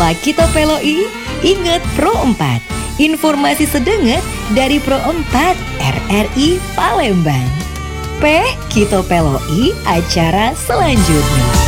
Setelah kita peloi, ingat Pro 4. Informasi sedenget dari Pro 4 RRI Palembang. Kita peloi acara selanjutnya.